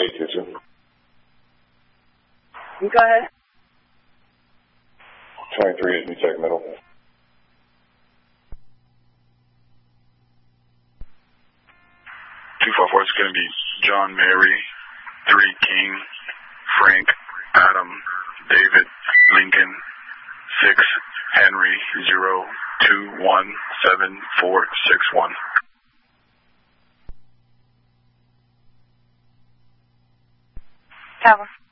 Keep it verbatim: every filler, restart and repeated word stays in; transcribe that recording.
eight two two. You go ahead. twenty-three is Tech Middle. two four four is going to be John, Mary, three King, Frank, Adam, David, Lincoln, six Henry, zero two one seven four six one. Tower.